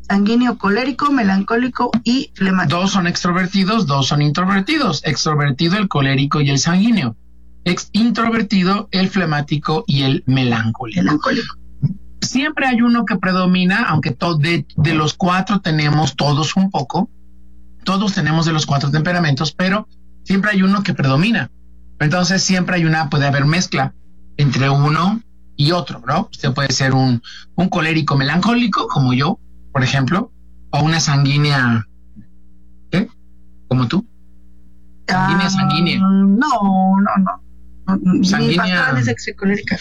sanguíneo colérico, melancólico y flemático. 2 son extrovertidos, 2 son introvertidos. Extrovertido el colérico y el sanguíneo. Introvertido el flemático y el melancólico. Siempre hay uno que predomina, aunque de los 4 tenemos todos un poco. Todos tenemos de los 4 temperamentos, pero siempre hay uno que predomina. Entonces siempre puede haber mezcla entre uno y otro, ¿no? Usted puede ser un colérico melancólico, como yo, por ejemplo, o una sanguínea, ¿qué? ¿Como tú? Sanguínea. No. Sanguínea. Mi pastora dice que soy colérica.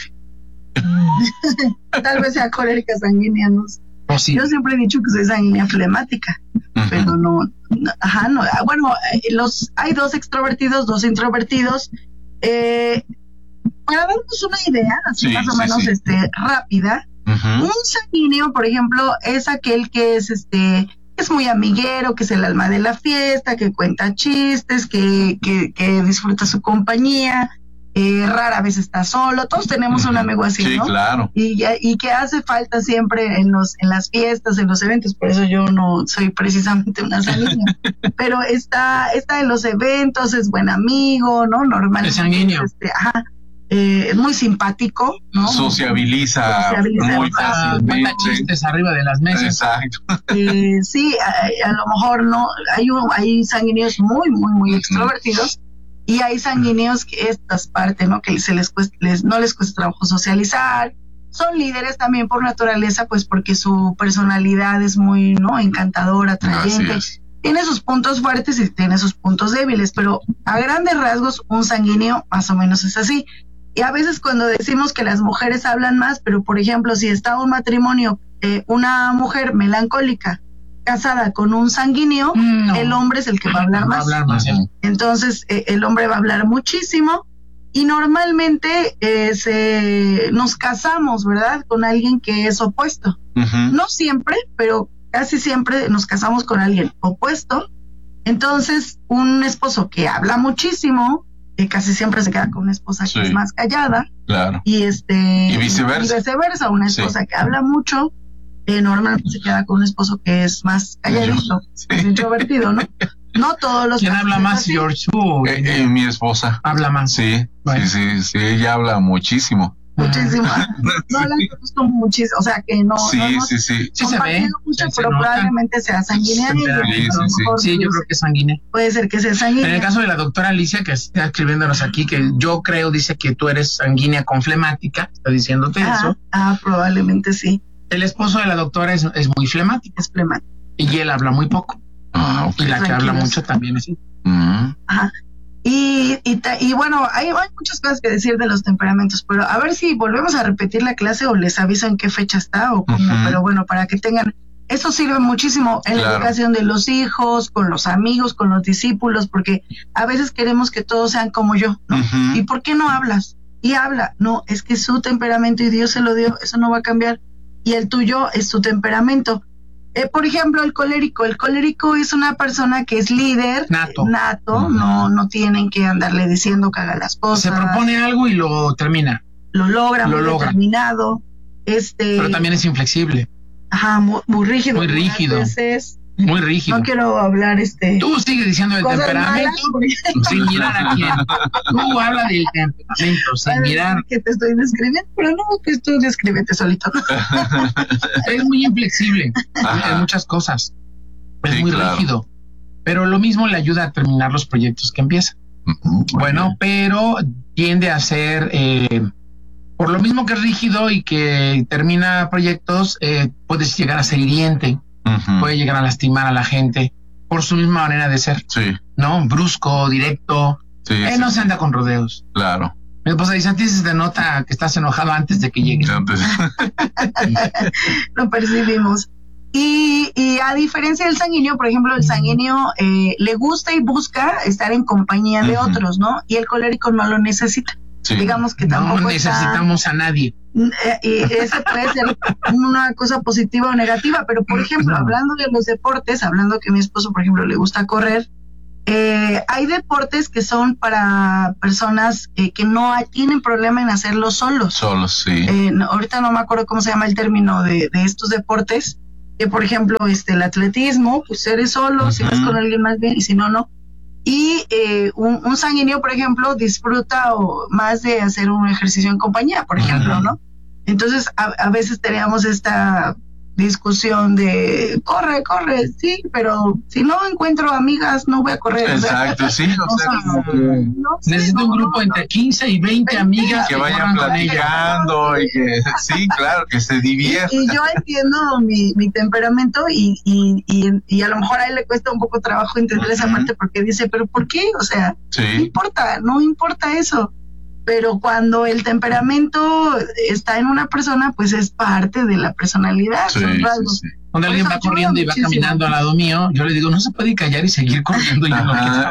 Tal vez sea colérica sanguínea, no sé. Oh, sí. Yo siempre he dicho que soy sanguínea flemática, pero no. Bueno, hay 2 extrovertidos, 2 introvertidos. Para darnos una idea, así más o menos rápida, un sanguíneo, por ejemplo, es aquel que es muy amiguero, que es el alma de la fiesta, que cuenta chistes, que disfruta su compañía, rara vez está solo. Todos tenemos un amigo así, sí, ¿no? Claro. Y que hace falta siempre en las fiestas, en los eventos. Por eso yo no soy precisamente una sanguínea. Pero está en los eventos, es buen amigo, ¿no? Normalmente. Es sanguíneo. Es muy simpático, ¿no? Sociabiliza muy fácilmente. Cuenta chistes arriba de las mesas. Exacto. Sí, a lo mejor no. Hay sanguíneos muy, muy, muy extrovertidos. Y hay sanguíneos que estas partes, ¿no? Que no les cuesta trabajo socializar. Son líderes también por naturaleza, pues porque su personalidad es muy, ¿no? Encantadora, atrayente. Tiene sus puntos fuertes y tiene sus puntos débiles, pero a grandes rasgos un sanguíneo más o menos es así. Y a veces cuando decimos que las mujeres hablan más, pero por ejemplo, si está un matrimonio, una mujer melancólica casada con un sanguíneo, el hombre es el que va a hablar más. Entonces, el hombre va a hablar muchísimo y normalmente nos casamos, ¿verdad? Con alguien que es opuesto. No siempre, pero casi siempre nos casamos con alguien opuesto. Entonces, un esposo que habla muchísimo, casi siempre se queda con una esposa que es más callada. Claro. Y viceversa. Una esposa que habla mucho, normalmente se queda con un esposo que es más calladito, es introvertido, ¿no? No todos los. ¿Quién habla más, George? Mi esposa. ¿Habla más? Sí, bueno. sí, ella habla muchísimo. Muchísimo. No la conozco muchísimo, o sea que no. Sí se ve mucho, pero probablemente sea sanguínea. Sí, yo creo que es sanguínea. Puede ser que sea sanguínea. En el caso de la doctora Alicia, que está escribiéndonos aquí, que yo creo, dice que tú eres sanguínea con flemática, está diciéndote eso. Probablemente sí. El esposo de la doctora es muy flemático. Es flemático. Y él habla muy poco. Okay. Y la que habla mucho también es así. Ajá. Y bueno, hay muchas cosas que decir de los temperamentos, pero a ver si volvemos a repetir la clase o les aviso en qué fecha está o cómo, pero bueno, para que tengan, eso sirve muchísimo en la educación de los hijos, con los amigos, con los discípulos, porque a veces queremos que todos sean como yo, ¿no? ¿Y por qué no hablas? Y habla, no, es que su temperamento y Dios se lo dio, eso no va a cambiar, y el tuyo es tu temperamento. Por ejemplo, el colérico es una persona que es líder nato. No tienen que andarle diciendo que haga las cosas. Se propone algo y lo termina. Lo logra. Determinado. Pero también es inflexible. Ajá, muy rígido. Muy rígido. Muy rígido. No quiero hablar Tú sigues diciendo el temperamento sin mirar a quién. Tú habla del temperamento sin mirar. Que te estoy describiendo, pero no, que tú descríbete solito. Es muy inflexible en muchas cosas. Es muy rígido. Pero lo mismo le ayuda a terminar los proyectos que empieza. Bueno, pero tiende a ser, por lo mismo que es rígido y que termina proyectos, puedes llegar a ser hiriente. Puede llegar a lastimar a la gente por su misma manera de ser. Sí. ¿No? Brusco, directo. No se anda con rodeos. Claro. Mi esposa dice, a ti se te nota que estás enojado antes de que llegue. Lo percibimos. Y a diferencia del sanguíneo, por ejemplo, el sanguíneo le gusta y busca estar en compañía de otros, ¿no? Y el colérico no lo necesita. Sí. Digamos que tampoco no necesitamos a nadie. Esa puede ser una cosa positiva o negativa, pero por ejemplo, hablando de los deportes, hablando que a mi esposo, por ejemplo, le gusta correr, hay deportes que son para personas que no tienen problema en hacerlo solos. Solos, sí. Ahorita no me acuerdo cómo se llama el término de estos deportes, que por ejemplo, el atletismo, pues eres solo, si vas con alguien más bien, y si no, no. Y un sanguíneo, por ejemplo, disfruta más de hacer un ejercicio en compañía, por ejemplo, ¿no? Entonces, a veces teníamos esta discusión de corre, sí, pero si no encuentro amigas, no voy a correr. Exacto, sí. Necesito un grupo entre 15 y 20 amigas que vayan platicando y que, sí, claro, que se diviertan. Y yo entiendo mi temperamento y a lo mejor a él le cuesta un poco trabajo entender esa parte porque dice, pero ¿por qué? O sea, no importa eso. Pero cuando el temperamento está en una persona, pues es parte de la personalidad. Son rasgos. Cuando alguien va corriendo y va caminando al lado mío, yo le digo, no se puede callar y seguir corriendo. Y yo no quiero.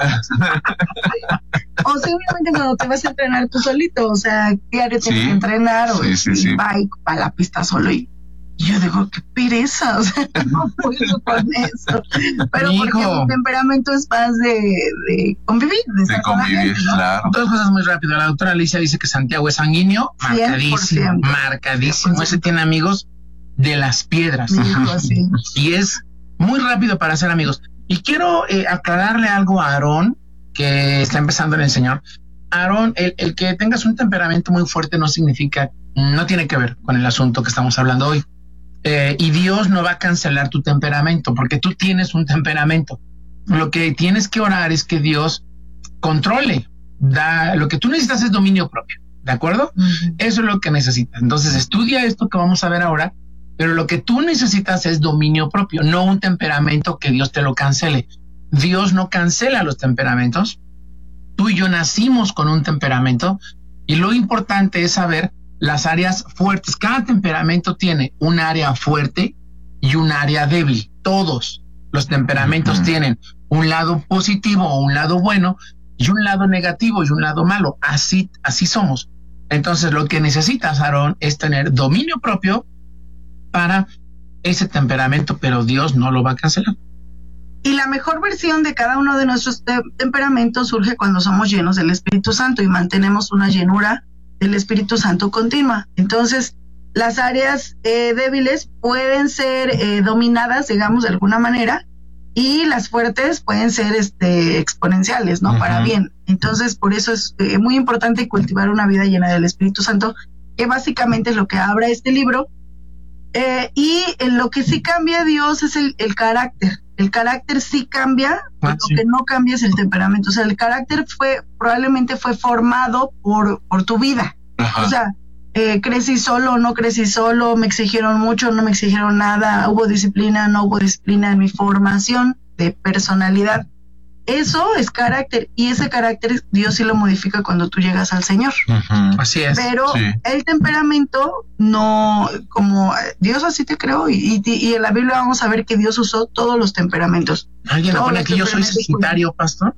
O simplemente cuando te vas a entrenar tú solito, o sea, diario tienes que entrenar o bike para la pista solo y yo digo, qué pereza, o sea, no puedo con eso. Pero porque mi temperamento es más de convivir, de estar con la gente, ¿no? Claro. Dos cosas muy rápido. La doctora Alicia dice que Santiago es sanguíneo, marcadísimo. Ese tiene amigos de las piedras. Y es muy rápido para hacer amigos. Y quiero aclararle algo a Aarón, que está empezando en el Señor. Aarón, el que tengas un temperamento muy fuerte no tiene que ver con el asunto que estamos hablando hoy. Y Dios no va a cancelar tu temperamento porque tú tienes un temperamento. Lo que tienes que orar es que Dios controle. Lo que tú necesitas es dominio propio, ¿de acuerdo? Eso es lo que necesitas. Entonces estudia esto que vamos a ver ahora, pero lo que tú necesitas es dominio propio, no un temperamento que Dios te lo cancele. Dios no cancela los temperamentos. Tú y yo nacimos con un temperamento y lo importante es saber las áreas fuertes. Cada temperamento tiene un área fuerte y un área débil. Todos los temperamentos tienen un lado positivo o un lado bueno y un lado negativo y un lado malo. Así somos. Entonces lo que necesitas, Aarón, es tener dominio propio para ese temperamento, pero Dios no lo va a cancelar. Y la mejor versión de cada uno de nuestros temperamentos surge cuando somos llenos del Espíritu Santo y mantenemos una llenura del Espíritu Santo continua. Entonces, las áreas débiles pueden ser dominadas, digamos, de alguna manera, y las fuertes pueden ser exponenciales, ¿no? Para bien. Entonces, por eso es muy importante cultivar una vida llena del Espíritu Santo, que básicamente es lo que habla este libro. Y en lo que sí cambia Dios es el carácter. El carácter sí cambia, lo que no cambia es el temperamento. O sea, el carácter probablemente fue formado por tu vida. O sea, crecí solo, no crecí solo, me exigieron mucho, no me exigieron nada, hubo disciplina, no hubo disciplina en mi formación de personalidad. Eso es carácter, y ese carácter Dios sí lo modifica cuando tú llegas al Señor. Así es. Pero el temperamento no, como Dios así te creó, y en la Biblia vamos a ver que Dios usó todos los temperamentos. ¿Alguien me pone que yo soy Sagitario, pastor?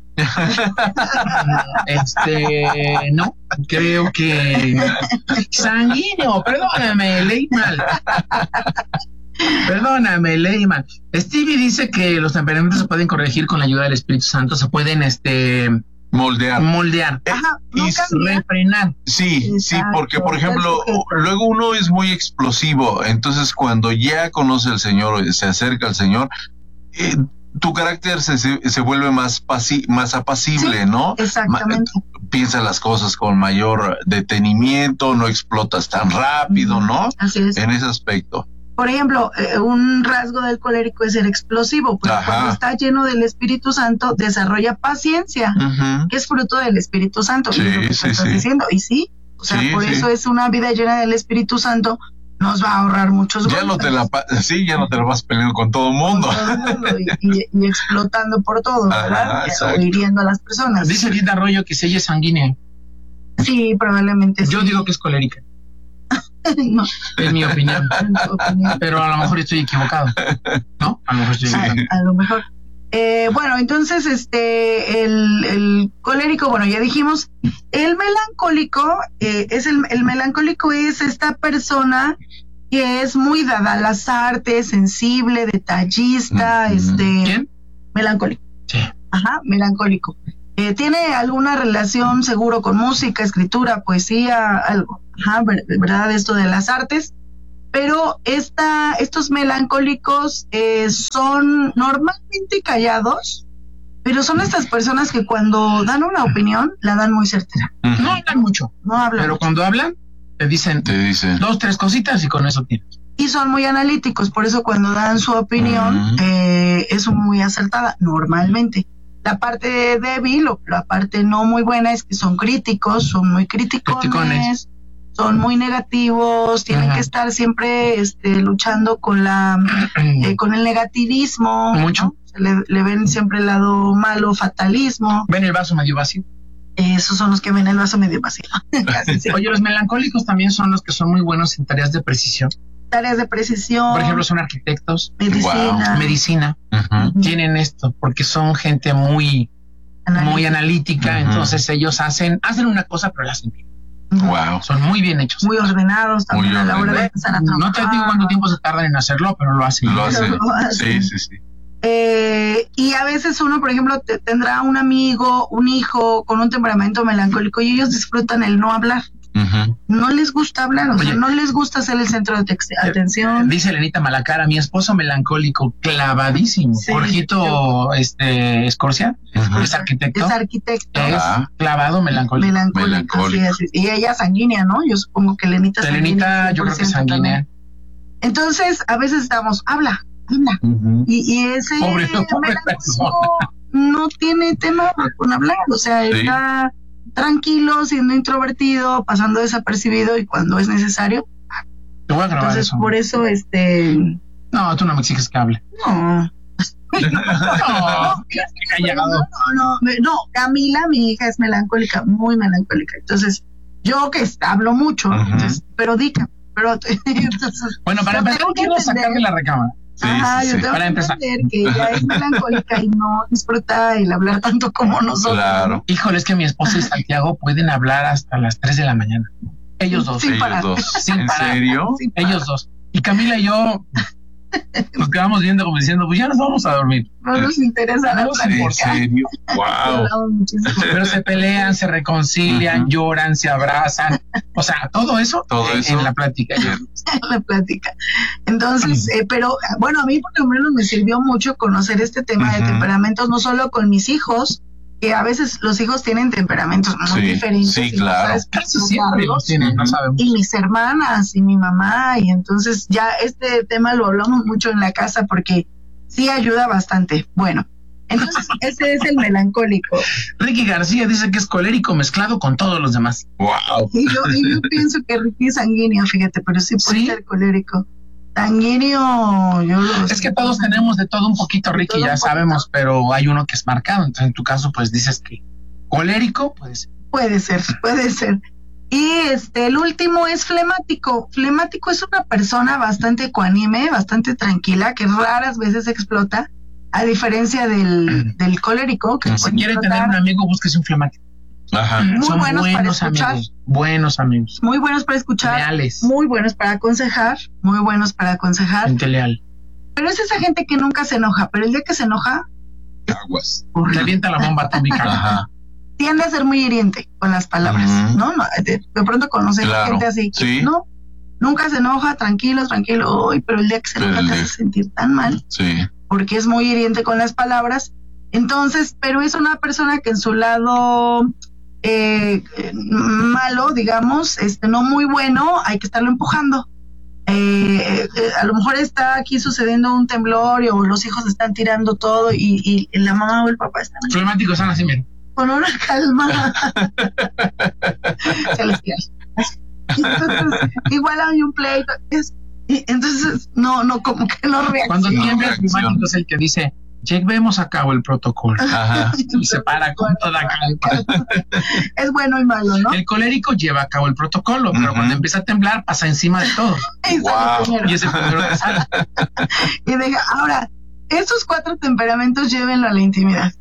No, creo que sanguíneo, perdóname, leí mal. Perdóname, Leyman. Stevie dice que los temperamentos se pueden corregir con la ayuda del Espíritu Santo, se pueden moldear. Ajá, y refrenar. Sí, porque por ejemplo, luego uno es muy explosivo, entonces cuando ya conoce al Señor, se acerca al Señor, tu carácter se vuelve más apacible, ¿no? Exactamente. Piensa las cosas con mayor detenimiento, no explotas tan rápido, ¿no? Así es. En ese aspecto. Por ejemplo, un rasgo del colérico es ser explosivo, porque cuando está lleno del Espíritu Santo desarrolla paciencia, que es fruto del Espíritu Santo. Sí, es lo que estás diciendo. Y por eso es una vida llena del Espíritu Santo, nos va a ahorrar muchos golpes. Ya no te la vas peleando con todo el mundo. Y explotando por todo, ¿verdad? O hiriendo a las personas. Dice Linda Arroyo que ella es sanguínea. Sí, probablemente Yo digo que es colérica. No. Es mi opinión. Pero a lo mejor estoy equivocado, ¿no? A lo mejor estoy equivocado. A lo mejor. Bueno, entonces el colérico, bueno, ya dijimos. El melancólico el melancólico es esta persona que es muy dada a las artes, sensible, detallista, ¿Quién? Melancólico. Sí. Ajá, melancólico. ¿Tiene alguna relación seguro con música, escritura, poesía, algo? Ajá, ¿verdad? Esto de las artes. pero estos melancólicos son normalmente callados, pero son estas personas que cuando dan una opinión la dan muy certera. No hablan mucho, No hablan pero mucho. cuando hablan te dicen 2, 3 cositas y con eso tienes. Y son muy analíticos, por eso cuando dan su opinión es muy acertada, normalmente. La parte débil o la parte no muy buena es que son críticos, son muy criticones, son muy negativos, tienen que estar siempre luchando con con el negativismo. Mucho. ¿no? Le ven siempre el lado malo, fatalismo. Ven el vaso medio vacío. Esos son los que ven el vaso medio vacío. Oye, los melancólicos también son los que son muy buenos en tareas de precisión. Tareas de precisión. Por ejemplo, son arquitectos. Medicina. Tienen esto porque son gente muy analítica. Entonces ellos hacen una cosa pero la hacen bien. Wow. Son muy bien hechos. Muy ordenados también a la hora de empezar a trabajar. No te digo cuánto tiempo se tardan en hacerlo, pero lo hacen. Lo hacen. Sí. Y a veces uno, por ejemplo, tendrá un amigo, un hijo con un temperamento melancólico y ellos disfrutan el no hablar. No les gusta hablar, o sea, no les gusta ser el centro de atención. Dice Elenita Malacara, mi esposo melancólico, clavadísimo. Sí, Jorgito Escorcia, es arquitecto. Es arquitecto. Es clavado melancólico. Melancólico. Sí. Y ella sanguínea, ¿no? Yo supongo que Elenita Elenita, yo creo que sanguínea. También. Entonces, a veces estamos, habla. Y ese pobre melancólico no tiene tema con hablar, o sea, está tranquilo, siendo introvertido, pasando desapercibido y cuando es necesario. Te voy a grabar. Entonces, eso. por eso, No, tú no me exiges que hable. No, Camila, mi hija, es melancólica, muy melancólica. Entonces, yo que hablo mucho, entonces, pero entonces, bueno, para empezar, quiero sacar de la recámara. Yo tengo para que empezar. entender que ella es melancólica y no disfruta el hablar tanto como nosotros. Claro. Híjole, es que mi esposo y Santiago pueden hablar hasta las 3 de la mañana. Ellos dos. Sin parar. Sin ¿En parar. serio? Ellos dos. Y Camila y yo nos quedamos viendo como diciendo, pues ya nos vamos a dormir. No nos interesa la ¿En plática. serio? Wow. Pero se pelean, se reconcilian, lloran, se abrazan. O sea, todo eso en la plática. La plática. Entonces, pero bueno, a mí por lo menos me sirvió mucho conocer este tema de temperamentos, no solo con mis hijos, que a veces los hijos tienen temperamentos muy diferentes. Sí, claro. Casi siempre los tienen, no sabemos. Y mis hermanas y mi mamá, y entonces ya este tema lo hablamos mucho en la casa porque sí ayuda bastante. Bueno, entonces ese es el melancólico. Ricky García dice que es colérico mezclado con todos los demás. Wow. Y yo pienso que Ricky es sanguíneo, fíjate, pero sí puede ser colérico. Sanguíneo, es que todos tenemos de todo un poquito, Ricky, ya sabemos, pero hay uno que es marcado. Entonces, en tu caso, pues dices que colérico, pues. Puede ser. Y el último es flemático. Flemático es una persona bastante ecuánime, bastante tranquila, que raras veces explota, a diferencia del colérico. Que si quiere tener un amigo, búsquese un flemático. Ajá. Muy buenos para escuchar. Buenos amigos. Muy buenos para escuchar. Leales. Muy buenos para aconsejar. Gente leal. Pero es esa gente que nunca se enoja, pero el día que se enoja, Aguas. Te avienta la bomba atómica. Ajá. Tiende a ser muy hiriente con las palabras, ¿no? De pronto conoces gente así que no, nunca se enoja, tranquilo, pero el día que se enoja te hace sentir tan mal, porque es muy hiriente con las palabras. Entonces, pero es una persona que en su lado malo, digamos, no muy bueno, hay que estarlo empujando. A lo mejor está aquí sucediendo un temblor o los hijos están tirando todo y la mamá o el papá están así. Flemáticos están así, miren. Con una calma celestial. Entonces, igual hay un pleito. Entonces, no, como que no reacciona. Cuando tiembla, el flemático es el que dice, llevemos a cabo el protocolo. Ajá. Y se para con toda calma. Es bueno y malo, ¿no? El colérico lleva a cabo el protocolo, pero cuando empieza a temblar, pasa encima de todo. Wow. Y es el primero que sale. Y deja, ahora, estos 4 temperamentos llévenlo a la intimidad.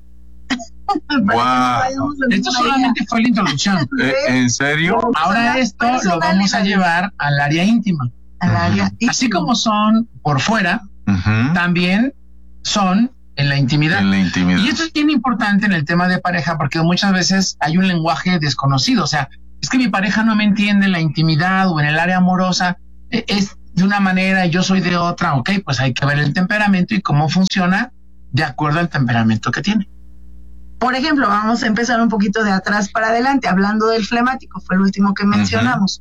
Wow. Esto solamente fue la introducción. ¿En serio? Ahora esto lo vamos a llevar al área íntima. Al área íntima. Así como son por fuera, también son en la intimidad. Y esto es bien importante en el tema de pareja porque muchas veces hay un lenguaje desconocido. O sea, es que mi pareja no me entiende en la intimidad o en el área amorosa. de una manera y yo soy de otra, ok, pues hay que ver el temperamento y cómo funciona de acuerdo al temperamento que tiene. Por ejemplo, vamos a empezar un poquito de atrás para adelante, hablando del flemático, fue el último que mencionamos.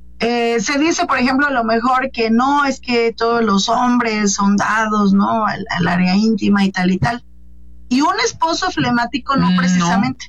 Se dice, por ejemplo, a lo mejor que no es que todos los hombres son dados, ¿no? Al área íntima y tal y tal. Y un esposo flemático no precisamente,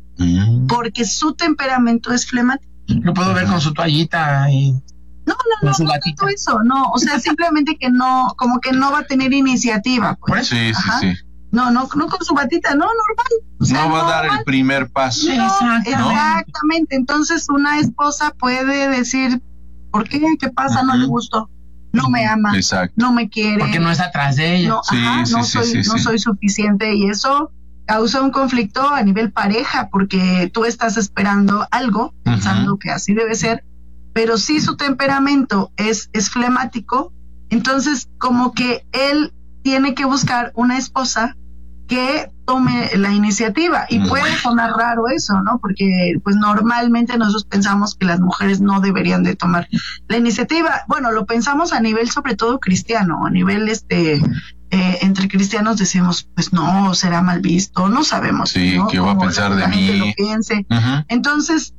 porque su temperamento es flemático. Lo puedo ver con su toallita y... No tanto eso, no, o sea, simplemente que no, como que no va a tener iniciativa. Pues. Sí. No con su batita, no, normal. O sea, no va a dar el primer paso. Exactamente, entonces una esposa puede decir, ¿por qué? ¿Qué pasa? No le gustó, no me ama, no me quiere. Porque no es atrás de ella. No soy suficiente, y eso causa un conflicto a nivel pareja, porque tú estás esperando algo, pensando que así debe ser, pero si su temperamento es flemático, entonces como que él tiene que buscar una esposa que tome la iniciativa, y puede sonar raro eso, ¿no? Porque pues normalmente nosotros pensamos que las mujeres no deberían de tomar la iniciativa. Bueno, lo pensamos a nivel sobre todo cristiano, a nivel entre cristianos decimos, pues no, será mal visto, no sabemos. Sí, ¿no? ¿Qué va a pensar de mí? Lo piense. Entonces,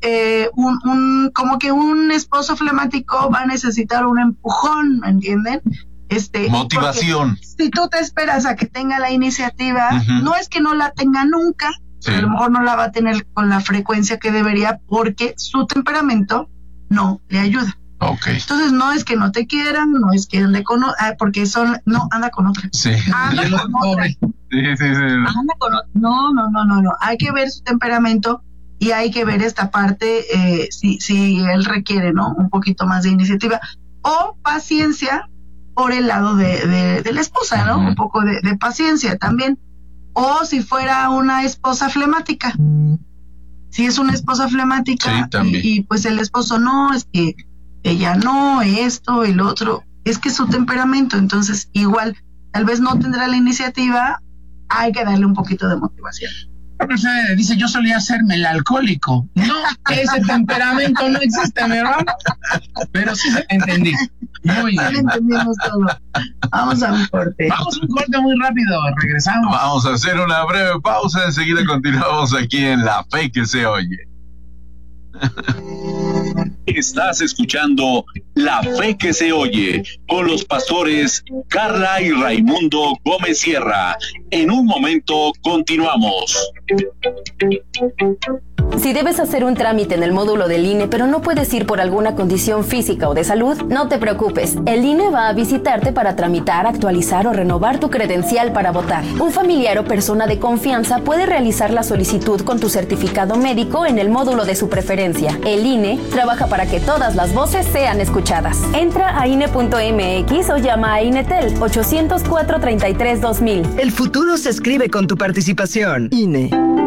como que un esposo flemático va a necesitar un empujón, ¿me entienden? Motivación. Si tú te esperas a que tenga la iniciativa, no es que no la tenga nunca, a lo mejor no la va a tener con la frecuencia que debería, porque su temperamento no le ayuda. Okay. Entonces no es que no te quieran, no es que ande con porque anda con otra. Sí. Anda con otra. Sí. Anda con otra. No. Hay que ver su temperamento y hay que ver esta parte, si él requiere, ¿no? Un poquito más de iniciativa o paciencia por el lado de la esposa, ¿no? Un poco de paciencia también. O si fuera una esposa flemática. Si es una esposa flemática y pues el esposo no, es que ella no, esto y lo otro, es que su temperamento, entonces igual, tal vez no tendrá la iniciativa, hay que darle un poquito de motivación. Dice, yo solía hacerme el alcohólico. No, ese temperamento no existe, mi hermano. Pero sí entendí. Muy bien. Entendimos todo. Vamos a un corte. Vamos a un corte muy rápido, regresamos. Vamos a hacer una breve pausa, enseguida continuamos aquí en La Fe que se oye. Estás escuchando La Fe que se oye con los pastores Carla y Raimundo Gómez Sierra. En un momento continuamos. Si debes hacer un trámite en el módulo del INE, pero no puedes ir por alguna condición física o de salud, no te preocupes. El INE va a visitarte para tramitar, actualizar o renovar tu credencial para votar. Un familiar o persona de confianza puede realizar la solicitud con tu certificado médico en el módulo de su preferencia. El INE trabaja para que todas las voces sean escuchadas. Entra a INE.mx o llama a INETEL 800-433-2000. El futuro se escribe con tu participación. INE.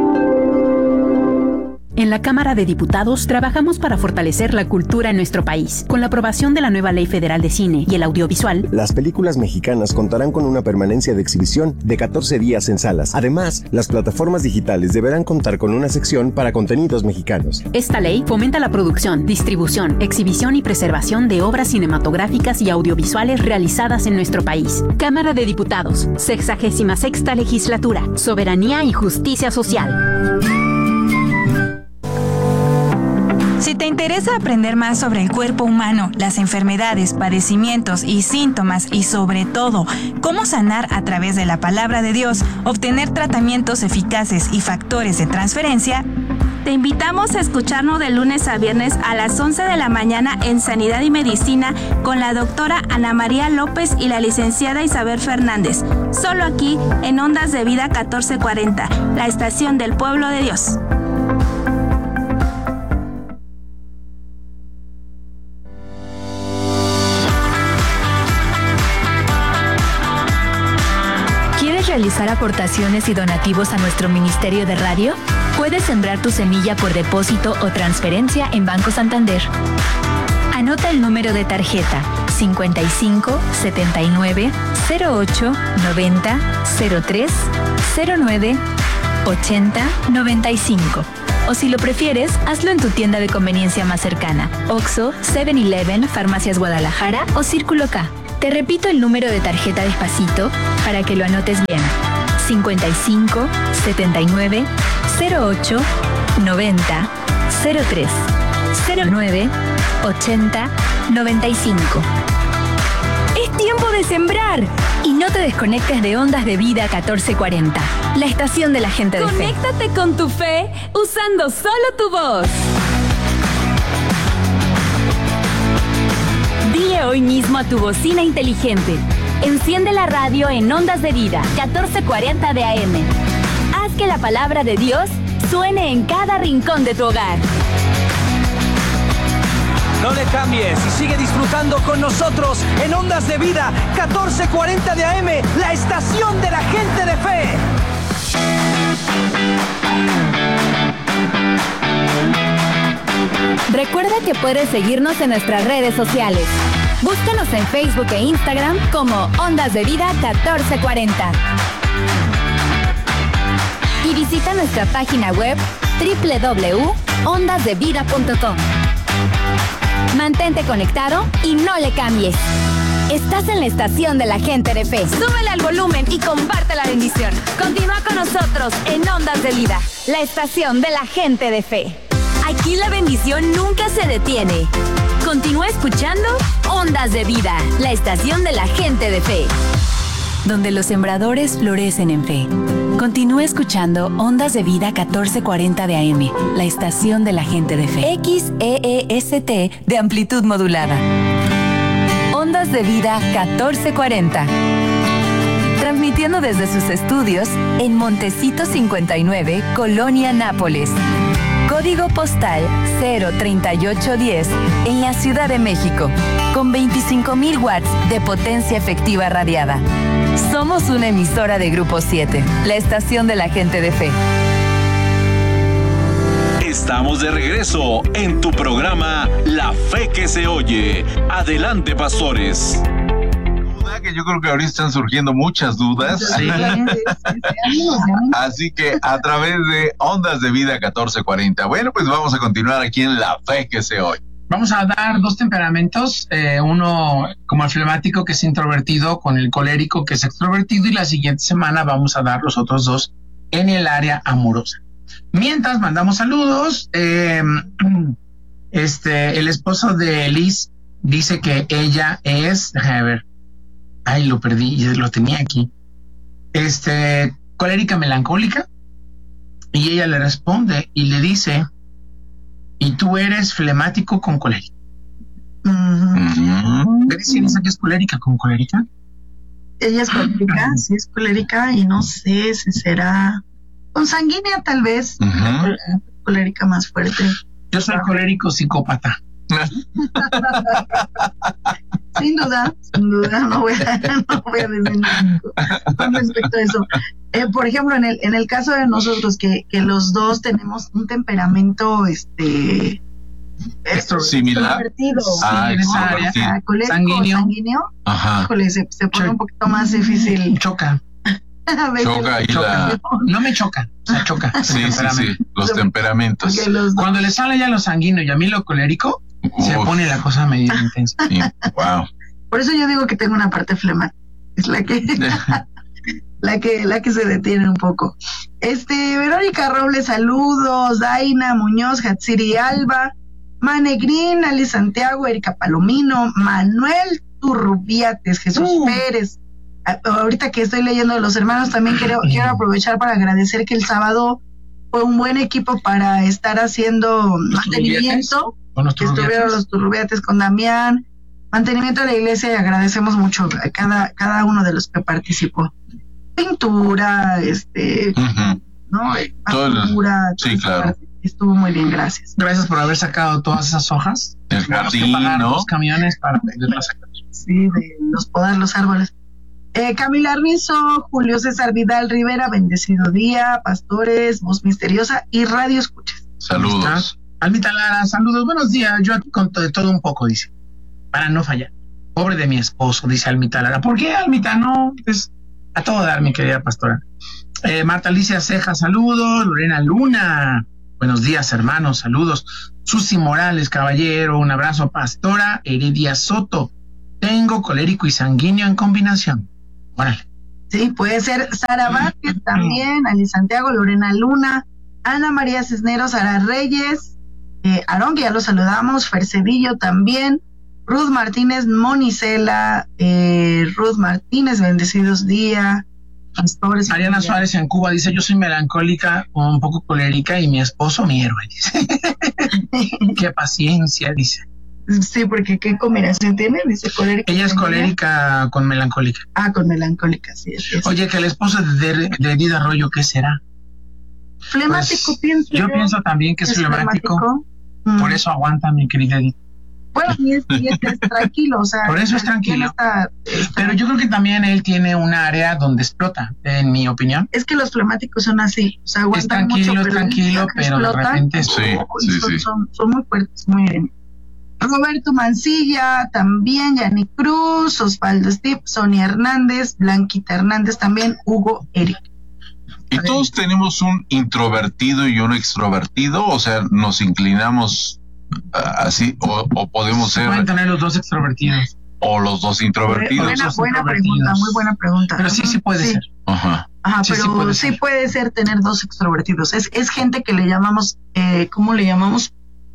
En la Cámara de Diputados trabajamos para fortalecer la cultura en nuestro país. Con la aprobación de la nueva Ley Federal de Cine y el Audiovisual, las películas mexicanas contarán con una permanencia de exhibición de 14 días en salas. Además, las plataformas digitales deberán contar con una sección para contenidos mexicanos. Esta ley fomenta la producción, distribución, exhibición y preservación de obras cinematográficas y audiovisuales realizadas en nuestro país. Cámara de Diputados, 66ª Legislatura, Soberanía y Justicia Social. Si te interesa aprender más sobre el cuerpo humano, las enfermedades, padecimientos y síntomas y sobre todo, cómo sanar a través de la palabra de Dios, obtener tratamientos eficaces y factores de transferencia, te invitamos a escucharnos de lunes a viernes a las 11 de la mañana en Sanidad y Medicina con la doctora Ana María López y la licenciada Isabel Fernández. Solo aquí en Ondas de Vida 1440, la estación del pueblo de Dios. ¿Realizar aportaciones y donativos a nuestro Ministerio de Radio? Puedes sembrar tu semilla por depósito o transferencia en Banco Santander. Anota el número de tarjeta 55 79 08 90 03 09 80 95. O si lo prefieres, hazlo en tu tienda de conveniencia más cercana. Oxxo, 7-Eleven, Farmacias Guadalajara o Círculo K. Te repito el número de tarjeta despacito para que lo anotes bien. 55 79 08 90 03 09 80 95. Es tiempo de sembrar y no te desconectes de Ondas de Vida 1440, la estación de la gente de fe. Conéctate con tu fe usando solo tu voz. Dile hoy mismo a tu bocina inteligente: enciende la radio en Ondas de Vida 1440 de AM. Haz que la palabra de Dios suene en cada rincón de tu hogar. No le cambies y sigue disfrutando con nosotros en Ondas de Vida 1440 de AM, la estación de la gente de fe. Recuerda que puedes seguirnos en nuestras redes sociales. Búscanos en Facebook e Instagram como Ondas de Vida 1440. Y visita nuestra página web www.ondasdevida.com. Mantente conectado y no le cambies. Estás en la estación de la gente de fe. Súbele al volumen y comparte la bendición. Continúa con nosotros en Ondas de Vida, la estación de la gente de fe. Aquí la bendición nunca se detiene. Continúa escuchando Ondas de Vida, la estación de la gente de fe. Donde los sembradores florecen en fe. Continúa escuchando Ondas de Vida 1440 de AM, la estación de la gente de fe. XEEST de amplitud modulada. Ondas de Vida 1440. Transmitiendo desde sus estudios en Montecito 59, Colonia Nápoles. Código postal 03810 en la Ciudad de México, con 25,000 watts de potencia efectiva radiada. Somos una emisora de Grupo 7, la estación de la gente de fe. Estamos de regreso en tu programa La Fe que se oye. Adelante, pastores. Que yo creo que ahorita están surgiendo muchas dudas. Sí. Así que a través de Ondas de Vida 1440. Bueno, pues vamos a continuar aquí en La Fe que se oye. Vamos a dar dos temperamentos, uno como el flemático, que es introvertido, con el colérico, que es extrovertido, y la siguiente semana vamos a dar los otros dos en el área amorosa. Mientras mandamos saludos, el esposo de Liz dice que ella es, déjame ver, ay, lo perdí, lo tenía aquí, colérica melancólica, y ella le responde y le dice: y tú eres flemático con colérica. ¿Ves si dice que es colérica con colérica? Ella es colérica, sí es colérica, y no sé si será consanguínea tal vez, colérica más fuerte. Yo soy colérico psicópata. Sin duda, no voy a decir nada con respecto a eso. Por ejemplo, en el caso de nosotros, que los dos tenemos un temperamento similar, sanguíneo, híjole, se pone un poquito más difícil. Choca. Choca. No me choca, o sea, choca. Sí, los temperamentos. Cuando le sale ya lo sanguíneo y a mí lo colérico, se pone la cosa medio intensa. Sí, wow. Por eso yo digo que tengo una parte flemática, es la que la que se detiene un poco. Verónica Robles, saludos. Daina Muñoz, Hatsiri Alba, Manegrín, Ali Santiago, Erika Palomino, Manuel Turrubiates, Jesús Pérez. Ahorita que estoy leyendo de los hermanos, también quiero aprovechar para agradecer que el sábado fue un buen equipo para estar haciendo mantenimiento. Estuvieron los Turrubiates con Damián, mantenimiento de la iglesia, y agradecemos mucho a cada uno de los que participó. Pintura, ¿no? Pintura, sí, claro. Estuvo muy bien, gracias. Gracias por haber sacado todas esas hojas. El jardín, ¿no? Los camiones para poderlas sacar. Sí, de podar los árboles. Camila Rizo, Julio César Vidal Rivera, bendecido día, pastores, voz misteriosa y radio escuchas. Saludos. Almita Lara, saludos, buenos días. Yo aquí con de todo un poco, dice, para no fallar. Pobre de mi esposo, dice Almita Lara. ¿Por qué, Almita? No, pues a todo dar, mi querida pastora. Marta Alicia Ceja, saludos. Lorena Luna, Buenos días, hermanos, saludos. Susi Morales, caballero, un abrazo. Pastora Heredia Soto, tengo colérico y sanguíneo en combinación. Órale. Sí, puede ser Sara Vázquez también, Ali Santiago, Lorena Luna, Ana María Cisneros, Sara Reyes, Aarón, que ya lo saludamos, Fer Cedillo también, Ruth Martínez, Monicela, Ruth Martínez, bendecidos días. Pastores. Ariana Suárez en Cuba dice, yo soy melancólica, un poco colérica y mi esposo mi héroe, dice. Qué paciencia, dice. Sí, porque ¿qué combinación tiene? Dice colérica. Ella es colérica con melancólica. Ah, con melancólica, sí. Oye, que el esposo de Edith Arroyo, ¿qué será? Flemático, pues, pienso yo. pienso también que es flemático. Por eso aguanta, mi querida Edith. Bueno, y es tranquilo, o sea. Por eso es tranquilo. Pero yo creo que también él tiene un área donde explota, en mi opinión. Es que los flemáticos son así, o sea, aguantan es mucho, tranquilo, pero de repente son muy fuertes, muy bien. Roberto Mancilla, también, Yanni Cruz, Osvaldo Steve, Sonia Hernández, Blanquita Hernández también, Hugo Eric. ¿Y todos tenemos un introvertido y un extrovertido? O sea, ¿nos inclinamos así o podemos ser... Pueden tener los dos extrovertidos. O los dos introvertidos. Buena pregunta, muy buena pregunta. Pero sí puede ser. Ajá, pero sí puede ser tener dos extrovertidos. Es gente que le llamamos, ¿cómo le llamamos?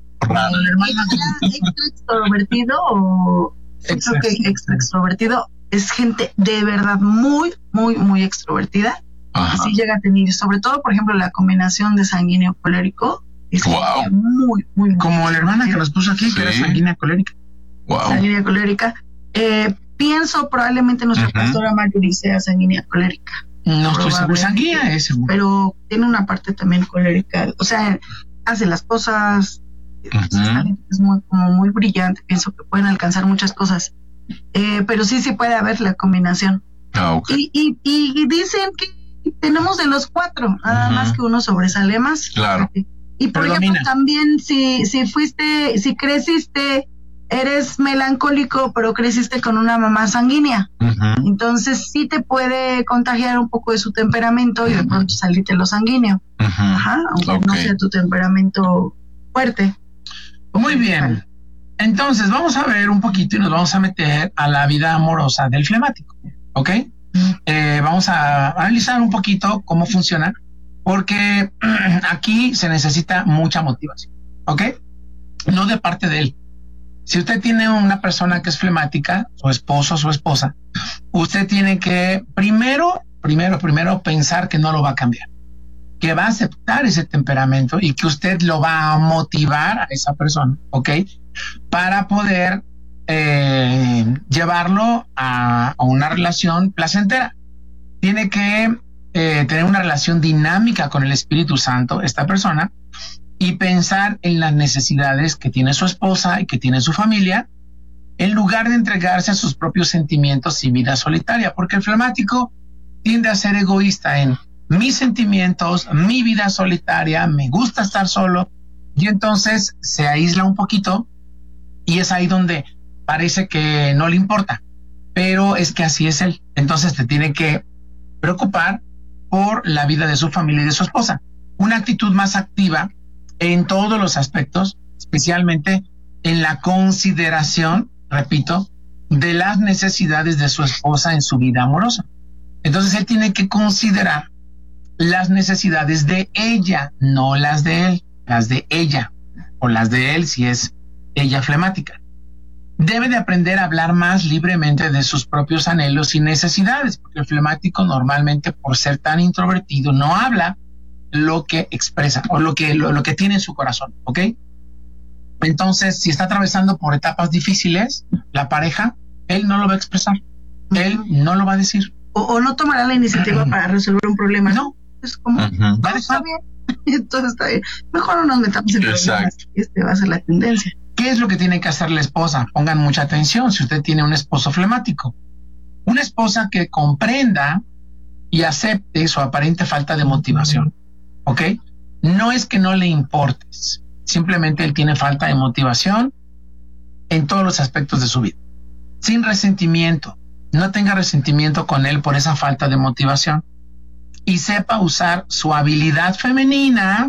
Extra extrovertido o extra extrovertido es gente de verdad muy, muy, muy extrovertida. Así llega a tener, sobre todo, por ejemplo, la combinación de sanguíneo colérico. Es muy, muy, como la hermana que nos puso aquí, que era sanguínea colérica. Sanguínea colérica. Pienso probablemente nuestra pastora Marjorie sea sanguínea colérica. No estoy seguro, sanguínea es seguro. Pero tiene una parte también colérica. O sea, hace las cosas. Es muy brillante. Pienso que pueden alcanzar muchas cosas. Pero sí puede haber la combinación. Y dicen que tenemos de los cuatro, nada más que uno sobresale más. Claro. Y por ejemplo, también si creciste, eres melancólico, pero creciste con una mamá sanguínea. Entonces sí te puede contagiar un poco de su temperamento y de pronto salirte lo sanguíneo. Aunque no sea tu temperamento fuerte. Muy bien. Entonces vamos a ver un poquito y nos vamos a meter a la vida amorosa del flemático. ¿Ok? Vamos a analizar un poquito cómo funciona, porque aquí se necesita mucha motivación, ¿ok? No de parte de él. Si usted tiene una persona que es flemática, su esposo o su esposa, usted tiene que primero pensar que no lo va a cambiar, que va a aceptar ese temperamento y que usted lo va a motivar a esa persona, ¿ok? Para poder llevarlo a una relación placentera. Tiene que tener una relación dinámica con el Espíritu Santo, esta persona, y pensar en las necesidades que tiene su esposa y que tiene su familia, en lugar de entregarse a sus propios sentimientos y vida solitaria, porque el flemático tiende a ser egoísta en mis sentimientos, mi vida solitaria, me gusta estar solo, y entonces se aísla un poquito, y es ahí donde parece que no le importa, pero es que así es él. Entonces te tiene que preocupar por la vida de su familia y de su esposa. Una actitud más activa en todos los aspectos, especialmente en la consideración, repito, de las necesidades de su esposa en su vida amorosa. Entonces él tiene que considerar las necesidades de ella, no las de él, las de ella, o las de él si es ella flemática. Debe de aprender a hablar más libremente de sus propios anhelos y necesidades, porque el flemático normalmente, por ser tan introvertido, no habla lo que expresa o lo que tiene en su corazón, ¿ok? Entonces, si está atravesando por etapas difíciles, la pareja, él no lo va a expresar, él no lo va a decir. O no tomará la iniciativa para resolver un problema. No. Es como, está bien, entonces está bien. Mejor no nos metamos en problemas. Va a ser la tendencia. ¿Qué es lo que tiene que hacer la esposa? Pongan mucha atención si usted tiene un esposo flemático. Una esposa que comprenda y acepte su aparente falta de motivación, ¿ok? No es que no le importes, simplemente él tiene falta de motivación en todos los aspectos de su vida. Sin resentimiento, no tenga resentimiento con él por esa falta de motivación y sepa usar su habilidad femenina,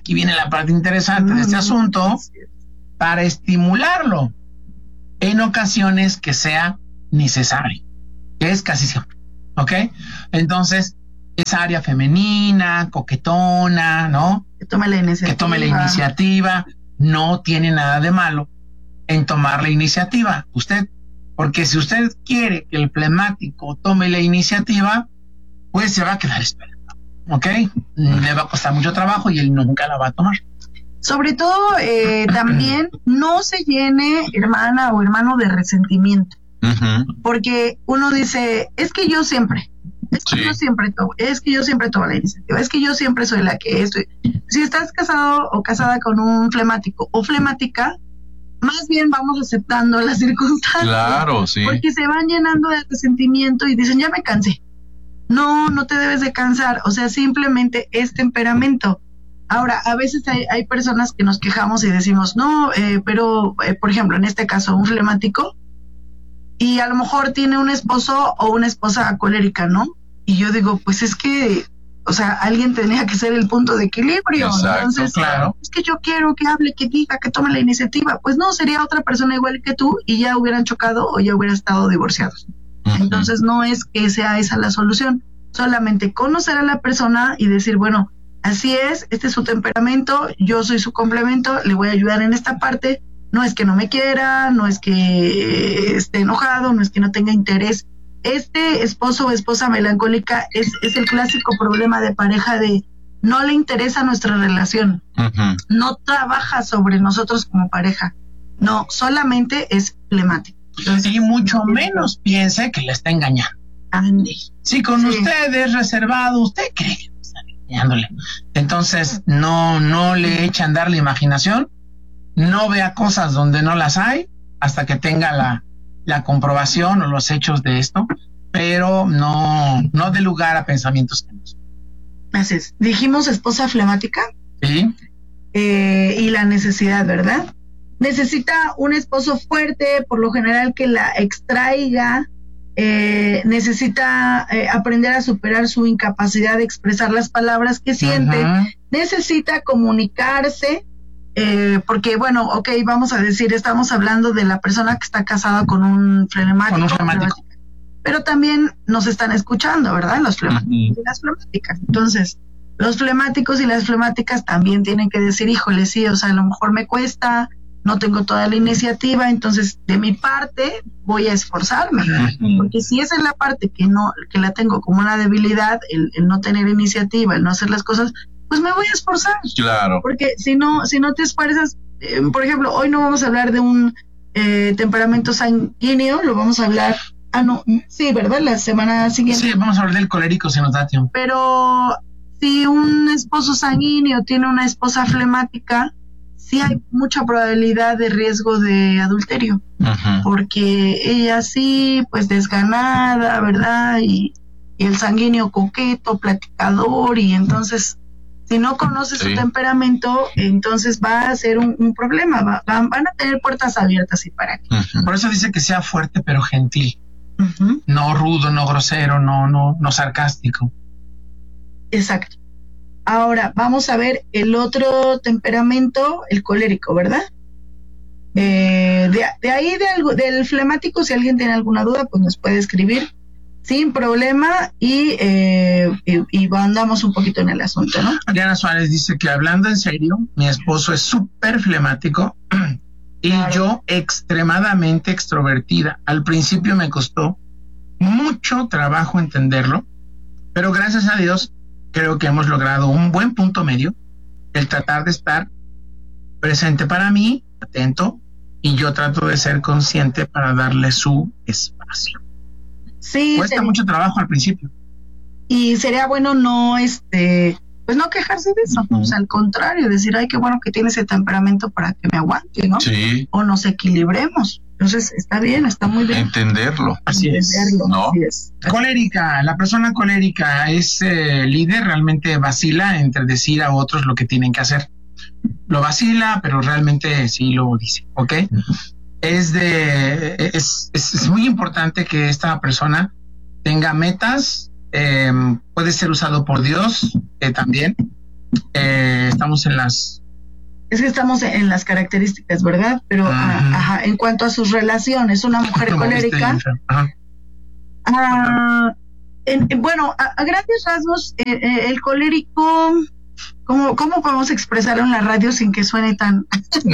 aquí viene la parte interesante de este asunto, para estimularlo en ocasiones que sea necesario, que es casi siempre, ¿ok? Entonces, esa área femenina, coquetona, ¿no? Que tome la iniciativa. No tiene nada de malo en tomar la iniciativa, usted. Porque si usted quiere que el flemático tome la iniciativa, pues se va a quedar esperando, ¿ok? Le va a costar mucho trabajo y él nunca la va a tomar. Sobre todo, también no se llene, hermana o hermano, de resentimiento. Porque uno dice, es que yo siempre tomo la iniciativa, es que yo siempre soy la que estoy. Si estás casado o casada con un flemático o flemática, más bien vamos aceptando las circunstancias. Claro, sí. Porque se van llenando de resentimiento y dicen, ya me cansé. No te debes de cansar. O sea, simplemente es temperamento. Ahora, a veces hay personas que nos quejamos y decimos, pero, por ejemplo, en este caso, un flemático, y a lo mejor tiene un esposo o una esposa colérica, ¿no? Y yo digo, pues es que, o sea, alguien tenía que ser el punto de equilibrio. Exacto, entonces, claro. Es que yo quiero que hable, que diga, que tome la iniciativa. Pues no, sería otra persona igual que tú y ya hubieran chocado o ya hubieran estado divorciados. Entonces no es que sea esa la solución, solamente conocer a la persona y decir, bueno, así es, este es su temperamento, yo soy su complemento, le voy a ayudar en esta parte. No es que no me quiera, no es que esté enojado, no es que no tenga interés. Este esposo o esposa melancólica es el clásico problema de pareja de no le interesa nuestra relación, no trabaja sobre nosotros como pareja, no, solamente es flemático. Entonces, y mucho menos piense que le está engañando. Si con usted es reservado, usted cree que está engañándole. Entonces, no le eche a andar la imaginación, no vea cosas donde no las hay hasta que tenga la comprobación o los hechos de esto, pero no dé lugar a pensamientos que no son. Así es. Dijimos esposa flemática. Sí. Y la necesidad, ¿verdad? Necesita un esposo fuerte, por lo general que la extraiga, necesita aprender a superar su incapacidad de expresar las palabras que siente, necesita comunicarse, porque bueno, ok, vamos a decir, estamos hablando de la persona que está casada con un flemático, pero también nos están escuchando, ¿verdad? Los flemáticos y las flemáticas. Entonces, los flemáticos y las flemáticas también tienen que decir, híjole, sí, o sea, a lo mejor me cuesta, no tengo toda la iniciativa, entonces de mi parte voy a esforzarme, porque si esa es la parte que la tengo como una debilidad, el no tener iniciativa, el no hacer las cosas, pues me voy a esforzar. Claro. Porque si no te esfuerzas, por ejemplo, hoy no vamos a hablar de un temperamento sanguíneo, lo vamos a hablar, sí, ¿verdad? La semana siguiente. Sí, vamos a hablar del colérico si nos da tiempo. Pero si un esposo sanguíneo tiene una esposa flemática, sí hay mucha probabilidad de riesgo de adulterio, porque ella sí, pues desganada, ¿verdad? Y el sanguíneo coqueto, platicador, y entonces, si no conoce su temperamento, entonces va a ser un problema, van a tener puertas abiertas y para qué. Por eso dice que sea fuerte pero gentil, no rudo, no grosero, no sarcástico. Exacto. Ahora, vamos a ver el otro temperamento, el colérico, ¿verdad? De ahí del flemático, si alguien tiene alguna duda, pues nos puede escribir sin problema y andamos un poquito en el asunto, ¿no? Diana Suárez dice que hablando en serio, mi esposo es súper flemático y yo extremadamente extrovertida. Al principio me costó mucho trabajo entenderlo, pero gracias a Dios creo que hemos logrado un buen punto medio, el tratar de estar presente para mí, atento, y yo trato de ser consciente para darle su espacio. Sí, cuesta mucho trabajo al principio. Y sería bueno pues no quejarse de eso, o sea, al contrario, decir, ay, qué bueno que tiene ese temperamento para que me aguante, ¿no? Sí. O nos equilibremos. Entonces, está bien, está muy bien. Entenderlo. Así es. ¿No? Así es. Colérica, la persona colérica es líder, realmente vacila entre decir a otros lo que tienen que hacer. Lo vacila, pero realmente sí lo dice, ¿ok? Es muy importante que esta persona tenga metas, puede ser usado por Dios también, Estamos en las... Es que estamos en las características, ¿verdad? Pero en cuanto a sus relaciones, una mujer colérica... Bueno, a grandes rasgos, el colérico... ¿Cómo podemos expresarlo en la radio sin que suene tan...